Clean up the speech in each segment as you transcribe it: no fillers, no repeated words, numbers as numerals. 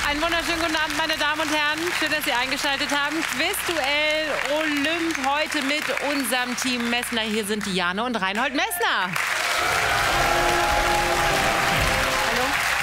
Einen wunderschönen guten Abend, meine Damen und Herren. Schön, dass Sie eingeschaltet haben. Quizduell Olymp heute mit unserem Team Messner. Hier sind Diane und Reinhold Messner. Hallo.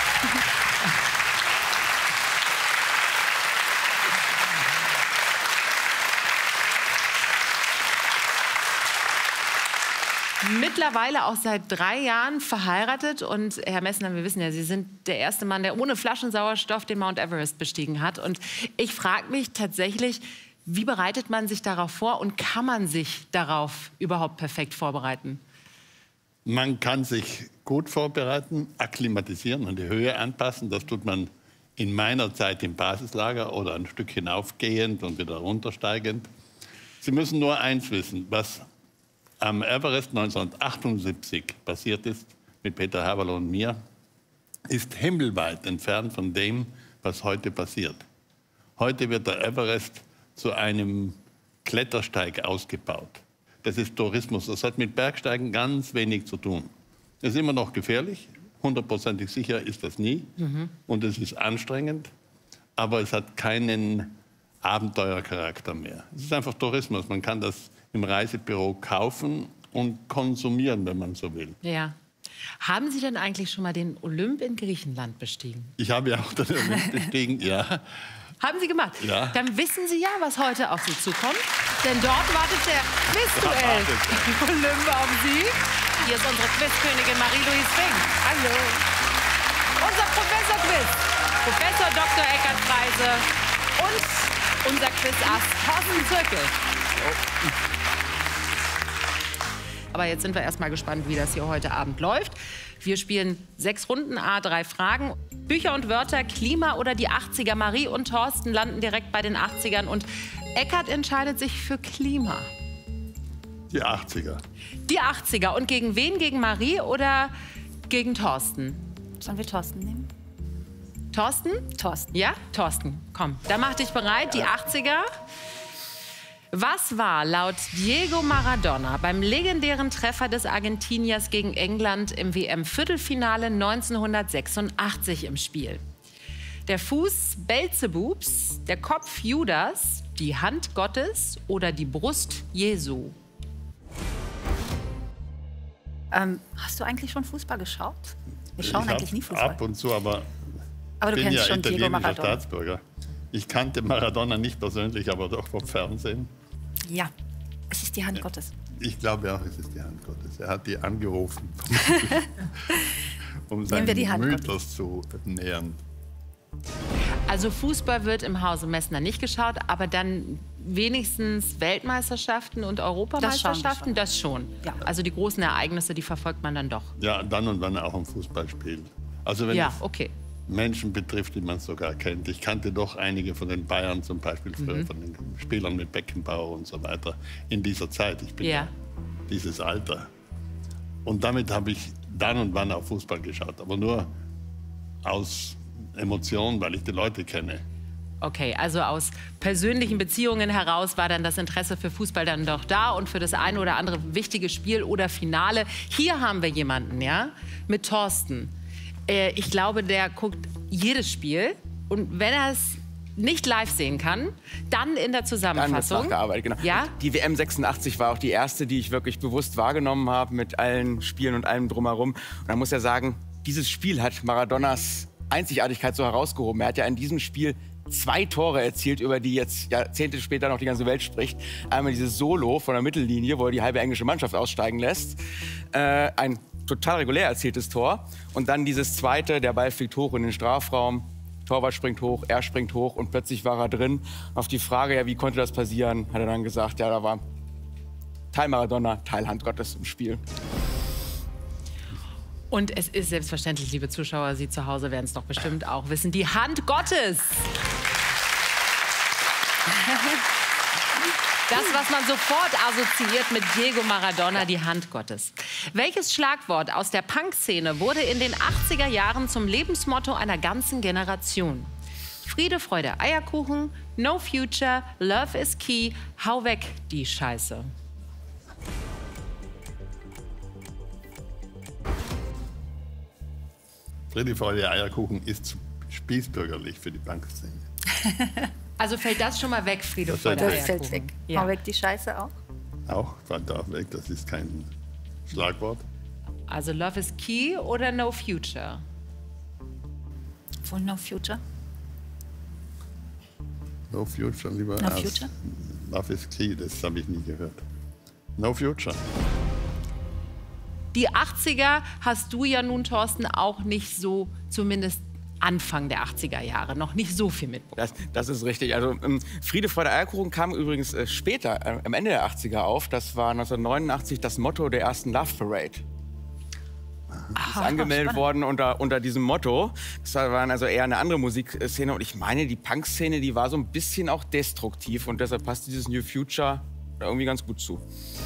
Mittlerweile auch seit 3 Jahren verheiratet. Und Herr Messner, wir wissen ja, Sie sind der erste Mann, der ohne Flaschensauerstoff den Mount Everest bestiegen hat. Und ich frage mich tatsächlich, wie bereitet man sich darauf vor und kann man sich darauf überhaupt perfekt vorbereiten? Man kann sich gut vorbereiten, akklimatisieren und die Höhe anpassen. Das tut man in meiner Zeit im Basislager oder ein Stück hinaufgehend und wieder runtersteigend. Sie müssen nur eins wissen, was am Everest 1978 passiert ist, mit Peter Haberl und mir, ist himmelweit entfernt von dem, was heute passiert. Heute wird der Everest zu einem Klettersteig ausgebaut. Das ist Tourismus. Das hat mit Bergsteigen ganz wenig zu tun. Es ist immer noch gefährlich. 100%ig sicher ist das nie. Und es ist anstrengend. Aber es hat keinen Abenteuercharakter mehr. Es ist einfach Tourismus. Man kann das im Reisebüro kaufen und konsumieren, wenn man so will. Ja. Haben Sie denn eigentlich schon mal den Olymp in Griechenland bestiegen? Ich habe ja auch den Olymp bestiegen, ja. Haben Sie gemacht? Ja. Dann wissen Sie ja, was heute auf Sie zukommt. Denn dort wartet der Quizduell Olymp auf Sie. Hier ist unsere Quizkönigin Marie-Louise Fink. Hallo. Unser Professor-Quiz, Professor Dr. Eckhard Preise und unser Quizass Thorsten Zirkel. Aber jetzt sind wir erst mal gespannt, wie das hier heute Abend läuft. Wir spielen 6 Runden, A3 Fragen. Bücher und Wörter, Klima oder die 80er. Marie und Thorsten landen direkt bei den 80ern. Und Eckhard entscheidet sich für Klima. Die 80er. Die 80er. Und gegen wen? Gegen Marie oder gegen Thorsten? Sollen wir Thorsten nehmen? Thorsten? Thorsten. Ja? Thorsten, komm. Dann mach dich bereit. Die 80er. Was war laut Diego Maradona beim legendären Treffer des Argentiniers gegen England im WM-Viertelfinale 1986 im Spiel? Der Fuß Belzebubs, der Kopf Judas, die Hand Gottes oder die Brust Jesu? Hast du eigentlich schon Fußball geschaut? Wir schauen eigentlich nie Fußball. Ab und zu, aber du bin kennst ja schon Diego italienischer Maradona. Staatsbürger. Ich kannte Maradona nicht persönlich, aber doch vom Fernsehen. Ja, es ist die Hand Gottes. Ich glaube auch, es ist die Hand Gottes. Er hat die angerufen, um Nehmen wir die seinen Hand Mythos zu nähern. Also Fußball wird im Hause Messner nicht geschaut, aber dann wenigstens Weltmeisterschaften und Europameisterschaften, das schon. Ja. Also die großen Ereignisse, die verfolgt man dann doch. Ja, dann und wann auch ein Fußballspiel. Also wenn Ja, es okay. Menschen betrifft, die man sogar kennt. Ich kannte doch einige von den Bayern zum Beispiel, früher von den Spielern mit Beckenbauer und so weiter in dieser Zeit. Ich bin ja dieses Alter. Und damit habe ich dann und wann auch Fußball geschaut, aber nur aus Emotionen, weil ich die Leute kenne. Okay, also aus persönlichen Beziehungen heraus war dann das Interesse für Fußball dann doch da und für das eine oder andere wichtige Spiel oder Finale. Hier haben wir jemanden, ja, mit Thorsten. Ich glaube, der guckt jedes Spiel und wenn er es nicht live sehen kann, dann in der Zusammenfassung. Dann nachgearbeitet, genau. Ja? Die WM 86 war auch die erste, die ich wirklich bewusst wahrgenommen habe mit allen Spielen und allem drumherum. Und man muss ja sagen, dieses Spiel hat Maradonas Einzigartigkeit so herausgehoben. Er hat ja in diesem Spiel 2 Tore erzielt, über die jetzt Jahrzehnte später noch die ganze Welt spricht. Einmal dieses Solo von der Mittellinie, wo er die halbe englische Mannschaft aussteigen lässt. Ein total regulär erzieltes Tor. Und dann dieses zweite, der Ball fliegt hoch in den Strafraum. Torwart springt hoch, er springt hoch und plötzlich war er drin. Auf die Frage, ja, wie konnte das passieren, hat er dann gesagt, ja, da war Teil Maradona, Teil Hand Gottes im Spiel. Und es ist selbstverständlich, liebe Zuschauer, Sie zu Hause werden es doch bestimmt auch wissen, die Hand Gottes. Das, was man sofort assoziiert mit Diego Maradona, die Hand Gottes. Welches Schlagwort aus der Punk-Szene wurde in den 80er Jahren zum Lebensmotto einer ganzen Generation? Friede, Freude, Eierkuchen, No Future, Love is Key, hau weg die Scheiße. Friede, Freude, Eierkuchen ist spießbürgerlich für die Punkszene. Also fällt das schon mal weg, Friede Das vor der fällt Das Eierkuchen. fällt weg. Ja. Hau weg die Scheiße auch. Auch fällt auch weg, das ist kein Schlagwort. Also Love is Key oder No Future? Wohl No Future. No Future, lieber No als Future? Love is Key, das habe ich nie gehört. No Future. Die 80er hast du ja nun, Thorsten, auch nicht so, zumindest Anfang der 80er Jahre, noch nicht so viel mitbekommen. Das ist richtig. Also Friede vor der Eierkuchen kam übrigens später, am Ende der 80er auf. Das war 1989 das Motto der ersten Love Parade. Ist angemeldet worden unter diesem Motto. Das war also eher eine andere Musikszene. Und ich meine, die Punk-Szene, die war so ein bisschen auch destruktiv. Und deshalb passt dieses New Future da irgendwie ganz gut zu.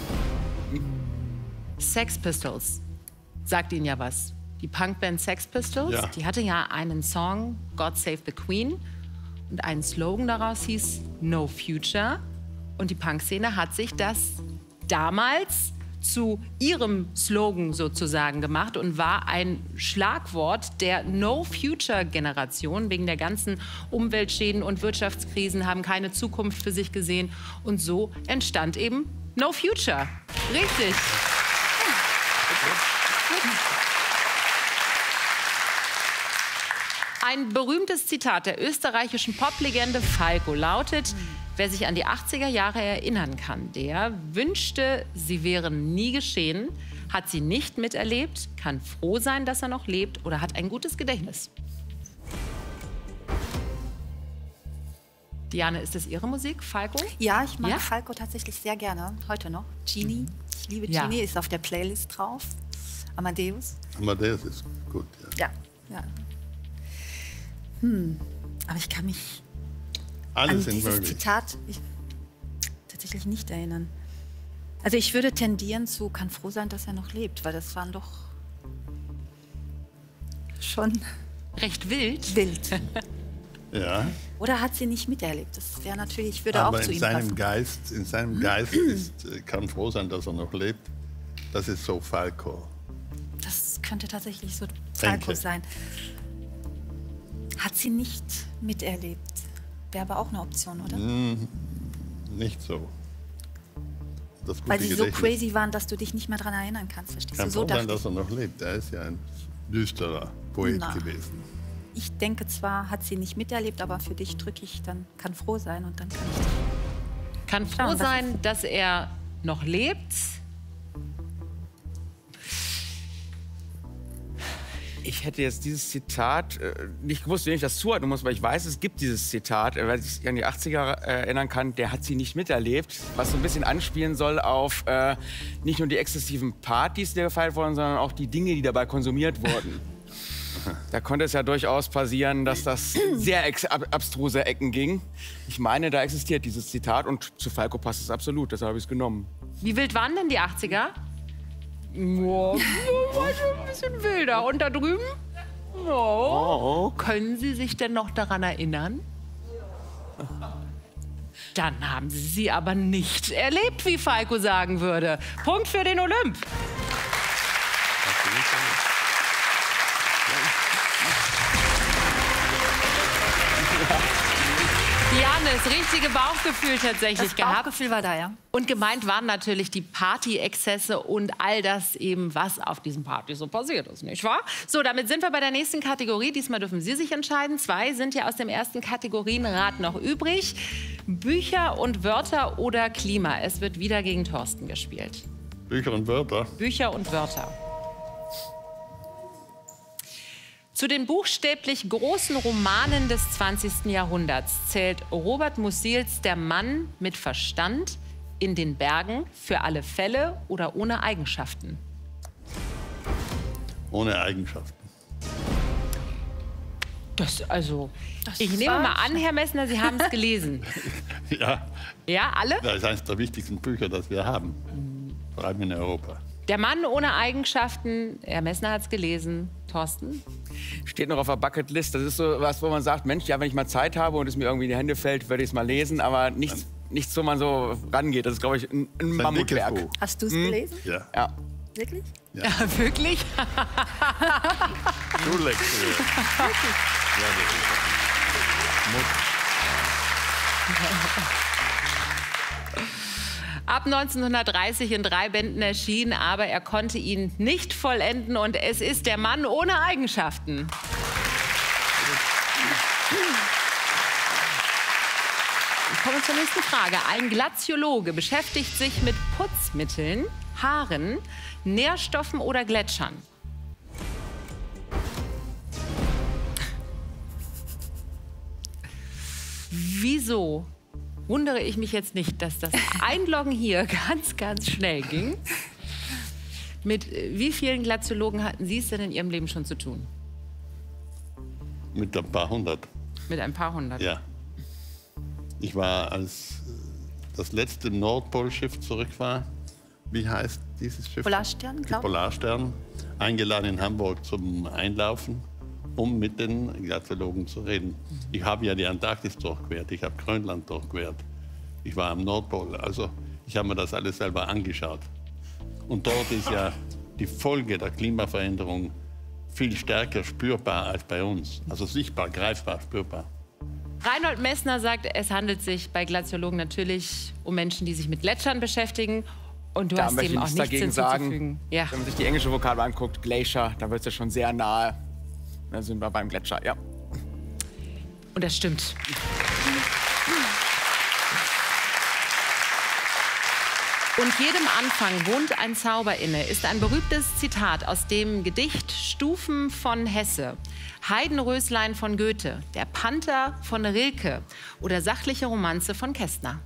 Sex Pistols, sagt Ihnen ja was. Die Punkband Sex Pistols, Ja. die hatte ja einen Song, God Save the Queen. Und ein Slogan daraus hieß No Future. Und die Punkszene hat sich das damals zu ihrem Slogan sozusagen gemacht und war ein Schlagwort der No-Future-Generation. Wegen der ganzen Umweltschäden und Wirtschaftskrisen haben keine Zukunft für sich gesehen. Und so entstand eben No Future. Richtig. Ein berühmtes Zitat der österreichischen Poplegende Falco lautet: Wer sich an die 80er Jahre erinnern kann, der wünschte, sie wären nie geschehen, hat sie nicht miterlebt, kann froh sein, dass er noch lebt oder hat ein gutes Gedächtnis. Diane, ist das Ihre Musik, Falco? Ja, ich mag Ja? Falco tatsächlich sehr gerne. Heute noch. Genie. Ich liebe Ja. Genie. Ist auf der Playlist drauf. Amadeus. Amadeus ist gut, ja. Ja. Aber ich kann mich Alle an sind dieses möglich. Zitat tatsächlich nicht erinnern. Also ich würde tendieren zu, kann froh sein, dass er noch lebt, weil das waren doch schon Recht wild. wild. Ja, Oder hat sie nicht miterlebt? Das wäre natürlich, würde auch aber zu in ihm seinem passen. Geist ist, kann froh sein, dass er noch lebt. Das ist so Falco. Das könnte tatsächlich so Falco Denke. sein. Hat sie nicht miterlebt? Wäre aber auch eine Option, oder? Nicht so. Das gute Weil sie so Gedächtnis crazy waren, dass du dich nicht mehr daran erinnern kannst. Verstehst kann du? So froh sein, dachte dass er noch lebt. Er ist ja ein düsterer Poet Na. gewesen. ich denke zwar, hat sie nicht miterlebt, aber für dich drücke ich dann, kann froh sein und dann kann ich dich. Kann froh Schauen, was sein, dass er noch lebt. Ich hätte jetzt dieses Zitat nicht gewusst, wenn ich das zuordnen muss, weil ich weiß, es gibt dieses Zitat, weil ich mich an die 80er erinnern kann, der hat sie nicht miterlebt, was so ein bisschen anspielen soll auf nicht nur die exzessiven Partys, die gefeiert wurden, sondern auch die Dinge, die dabei konsumiert wurden. Da konnte es ja durchaus passieren, dass das sehr abstruse Ecken ging. Ich meine, da existiert dieses Zitat und zu Falco passt es absolut, deshalb habe ich es genommen. Wie wild waren denn die 80er? Ja, war schon ein bisschen wilder. Und da drüben? Oh. Können Sie sich denn noch daran erinnern? Dann haben Sie sie aber nicht erlebt, wie Falco sagen würde. Punkt für den Olymp. Diane, das richtige Bauchgefühl tatsächlich Das gehabt. Bauchgefühl war da, ja. Und gemeint waren natürlich die Party-Exzesse und all das eben, was auf diesen Partys so passiert ist, nicht wahr? So, damit sind wir bei der nächsten Kategorie. Diesmal dürfen Sie sich entscheiden. 2 sind ja aus dem ersten Kategorienrat noch übrig. Bücher und Wörter oder Klima. Es wird wieder gegen Thorsten gespielt. Bücher und Wörter. Bücher und Wörter. Zu den buchstäblich großen Romanen des 20. Jahrhunderts zählt Robert Mussils Der Mann mit Verstand in den Bergen für alle Fälle oder ohne Eigenschaften. Ohne Eigenschaften. Ich nehme mal an, Herr Messner, Sie haben es gelesen. Ja, Ja, alle? das ist eines der wichtigsten Bücher, das wir haben. Vor allem in Europa. Der Mann ohne Eigenschaften, Herr Messner hat es gelesen. Thorsten? Steht noch auf der Bucketlist. Das ist so was, wo man sagt, Mensch, ja, wenn ich mal Zeit habe und es mir irgendwie in die Hände fällt, werde ich es mal lesen. Aber nichts, wo man so rangeht. Das ist, glaube ich, ein Ein Mammutwerk. dickes Buch. Hast du es gelesen? Ja. Ja. Wirklich? Ja, wirklich? Schullektüre. Ab 1930 in 3 Bänden erschienen, aber er konnte ihn nicht vollenden und es ist der Mann ohne Eigenschaften. Ich komme zur nächsten Frage. Ein Glaziologe beschäftigt sich mit Putzmitteln, Haaren, Nährstoffen oder Gletschern. Wieso wundere ich mich jetzt nicht, dass das Einloggen hier ganz, ganz schnell ging? Mit wie vielen Glaziologen hatten Sie es denn in Ihrem Leben schon zu tun? Mit ein paar hundert. Mit ein paar hundert? Ja. Ich war, als das letzte Nordpolschiff zurück war, wie heißt dieses Schiff? Polarstern, glaube ich. Polarstern, eingeladen in Hamburg zum Einlaufen, um mit den Glaziologen zu reden. Ich habe ja die Antarktis durchquert, ich habe Grönland durchquert, ich war am Nordpol, also ich habe mir das alles selber angeschaut. Und dort ist ja die Folge der Klimaveränderung viel stärker spürbar als bei uns, also sichtbar, greifbar, spürbar. Reinhold Messner sagt, es handelt sich bei Glaziologen natürlich um Menschen, die sich mit Gletschern beschäftigen. Und du Da hast möchte dem ich auch nichts nichts dagegen hinzuzufügen. sagen. Ja. Wenn man sich die englische Vokabel anguckt, Glacier, da wird es ja schon sehr nahe. Da sind wir beim Gletscher, ja. Und das stimmt. Und jedem Anfang wohnt ein Zauber inne, ist ein berühmtes Zitat aus dem Gedicht Stufen von Hesse, Heidenröslein von Goethe, Der Panther von Rilke oder Sachliche Romanze von Kästner.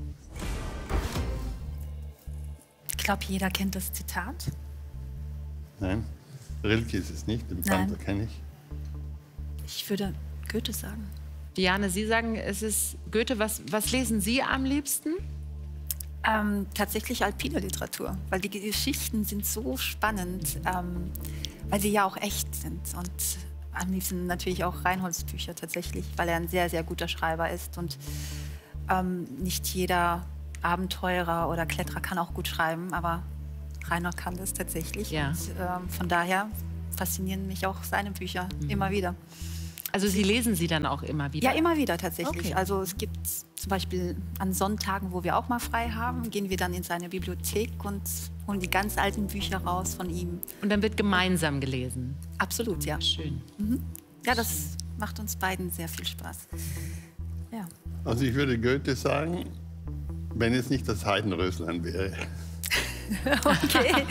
Ich glaube, jeder kennt das Zitat. Nein, Rilke ist es nicht, den Panther kenne ich. Ich würde Goethe sagen. Diane, Sie sagen, es ist Goethe. Was lesen Sie am liebsten? Tatsächlich alpine Literatur, weil die Geschichten sind so spannend, weil sie ja auch echt sind. Und am liebsten natürlich auch Reinholds Bücher tatsächlich, weil er ein sehr, sehr guter Schreiber ist. Und nicht jeder Abenteurer oder Kletterer kann auch gut schreiben, aber Reinhold kann das tatsächlich. Ja. Und von daher faszinieren mich auch seine Bücher immer wieder. Also Sie lesen sie dann auch immer wieder? Ja, immer wieder tatsächlich. Okay. Also es gibt zum Beispiel an Sonntagen, wo wir auch mal frei haben, gehen wir dann in seine Bibliothek und holen die ganz alten Bücher raus von ihm. Und dann wird gemeinsam gelesen? Absolut, ja. Schön. Ja, das macht uns beiden sehr viel Spaß. Ja. Also ich würde Goethe sagen, wenn es nicht das Heidenröslein wäre. Okay.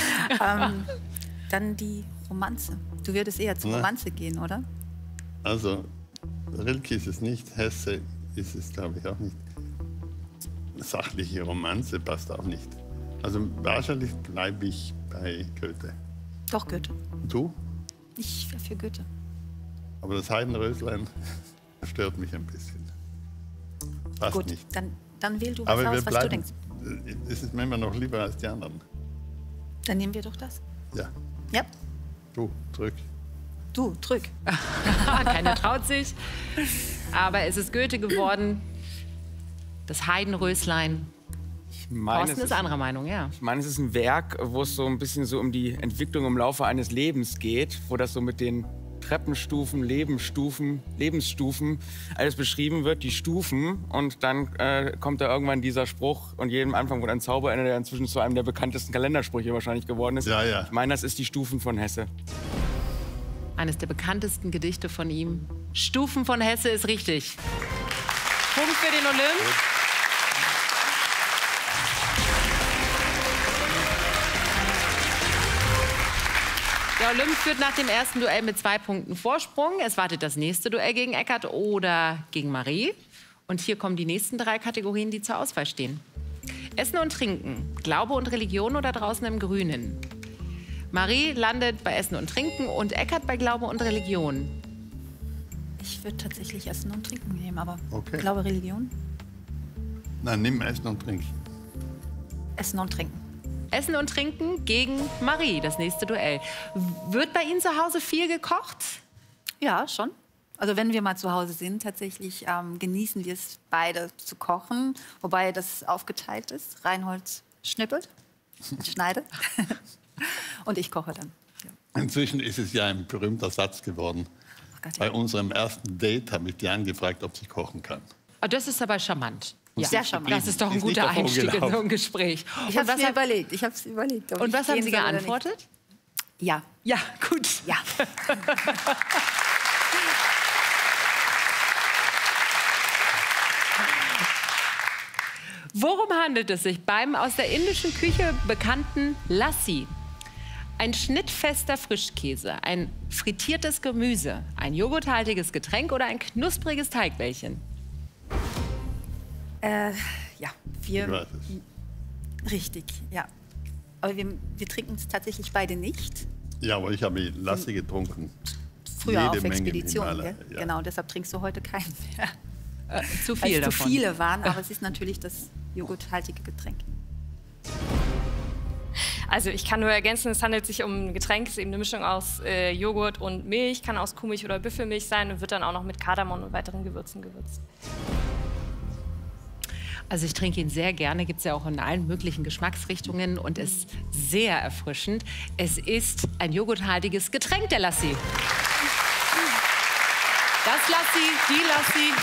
Dann die Romanze. Du würdest eher zur Romanze gehen, oder? Also Rilke ist es nicht, Hesse ist es, glaube ich, auch nicht. Sachliche Romanze passt auch nicht. Also wahrscheinlich bleibe ich bei Goethe. Doch, Goethe. Du? Ich wäre für Goethe. Aber das Heidenröslein stört mich ein bisschen. Passt Gut, nicht. dann wähl du was Aber wir aus, was du bleiben, denkst. es ist mir immer noch lieber als die anderen. Dann nehmen wir doch das. Ja, Ja, du, drück. du, drück. Keiner traut sich. Aber es ist Goethe geworden. Das Heidenröslein. Thorsten ist anderer Meinung, ja. Ich meine, es ist ein Werk, wo es so ein bisschen so um die Entwicklung im Laufe eines Lebens geht, wo das so mit den Treppenstufen, Lebensstufen, alles beschrieben wird, die Stufen. Und dann kommt da irgendwann dieser Spruch und jedem Anfang wurde ein Zauberende, der inzwischen zu einem der bekanntesten Kalendersprüche wahrscheinlich geworden ist. Ja, ja. Ich meine, das ist die Stufen von Hesse. Eines der bekanntesten Gedichte von ihm. Stufen von Hesse ist richtig. Punkt für den Olymp. Der Olymp führt nach dem ersten Duell mit 2 Punkten Vorsprung. Es wartet das nächste Duell gegen Eckart oder gegen Marie. Und hier kommen die nächsten 3 Kategorien, die zur Auswahl stehen. Essen und Trinken, Glaube und Religion oder draußen im Grünen. Marie landet bei Essen und Trinken und Eckart bei Glaube und Religion. Ich würde tatsächlich Essen und Trinken nehmen, aber Okay. Glaube, Religion? Nein, nimm Essen und Trinken. Essen und Trinken. Essen und Trinken gegen Marie, das nächste Duell. Wird bei Ihnen zu Hause viel gekocht? Ja, schon. Also wenn wir mal zu Hause sind, tatsächlich genießen wir es beide zu kochen, wobei das aufgeteilt ist. Reinhold schnippelt, schneidet und ich koche dann. Ja. Inzwischen ist es ja ein berühmter Satz geworden. Gott. Bei unserem ersten Date habe ich die angefragt, ob sie kochen kann. Oh, das ist aber charmant. Ja. Sehr charmant. Das ist doch ein Ist nicht guter davon Einstieg in so gelaufen. ein Gespräch. Ich habe es mir überlegt. ob Und ich was haben gehen Sie soll oder geantwortet? nicht. Ja. Ja, gut. Ja. Worum handelt es sich beim aus der indischen Küche bekannten Lassi? Ein schnittfester Frischkäse, ein frittiertes Gemüse, ein joghurthaltiges Getränk oder ein knuspriges Teigbällchen? Ja, Ich weiß es. richtig, ja. Aber wir trinken es tatsächlich beide nicht. Ja, aber ich habe Lassi getrunken. Früher Jede auf Menge im Expeditionen, Himalaya, gell? ja. Genau, deshalb trinkst du heute keinen mehr. Zu Weil viel es zu davon. viele waren, aber es ist natürlich das joghurthaltige Getränk. Also ich kann nur ergänzen, es handelt sich um ein Getränk, es ist eben eine Mischung aus Joghurt und Milch, kann aus Kuhmilch oder Büffelmilch sein und wird dann auch noch mit Kardamom und weiteren Gewürzen gewürzt. Also ich trinke ihn sehr gerne, gibt es ja auch in allen möglichen Geschmacksrichtungen und ist sehr erfrischend. Es ist ein joghurthaltiges Getränk, der Lassi. Das Lassi, die Lassi.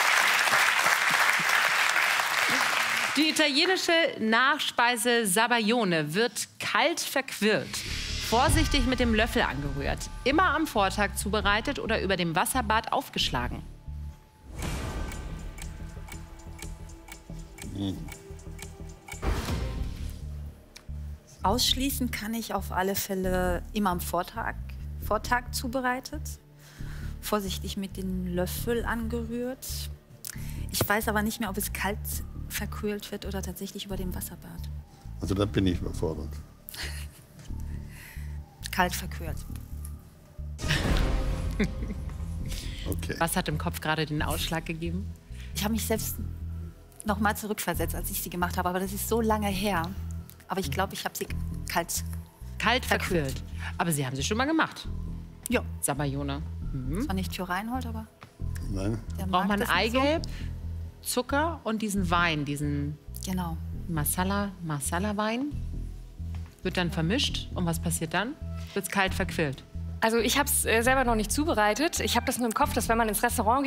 Die italienische Nachspeise Sabaglione wird kalt verquirlt, vorsichtig mit dem Löffel angerührt, immer am Vortag zubereitet oder über dem Wasserbad aufgeschlagen. Ausschließen kann ich auf alle Fälle immer am Vortag zubereitet. Vorsichtig mit dem Löffel angerührt. Ich weiß aber nicht mehr, ob es kalt verkühlt wird oder tatsächlich über dem Wasserbad. Also da bin ich überfordert. Kalt verkühlt. Okay. Was hat im Kopf gerade den Ausschlag gegeben? Ich habe mich selbst noch mal zurückversetzt, als ich sie gemacht habe, aber das ist so lange her. Aber ich glaube, ich habe sie kalt. Kalt verquirlt. Aber Sie haben sie schon mal gemacht, Ja, Sabaglione. zwar nicht für Reinhold, aber Nein? der Braucht mag man das nicht so. Eigelb, Zucker und diesen Wein, diesen Genau. Masala-Wein. Wird dann vermischt. Und was passiert dann? Wird es kalt verquirlt. Also ich habe es selber noch nicht zubereitet. Ich habe das nur im Kopf, dass wenn man ins Restaurant geht,